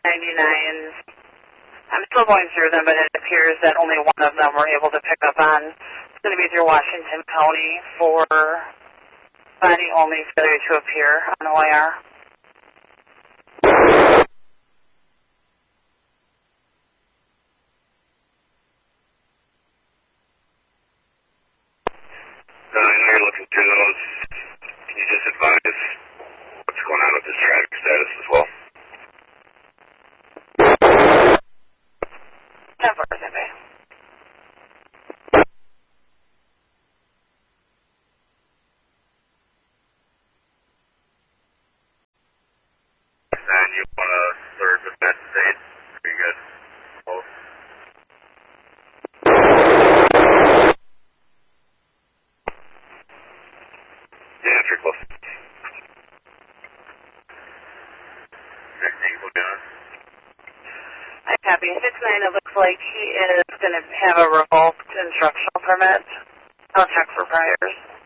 99s. I'm still going through them, but it appears that only one of them we're able to pick up on. It's going to be through Washington County for body only failure to appear on OIR. I know you're looking through those. Can you just advise what's going on with this traffic status as well? 10-4, Bay. And you want to serve the best state? Pretty good. Both. Yeah, if you're close. 16, we'll be on. I copy. 6-9, it looks like he is going to have a revoked instructional permit. I'll check for priors.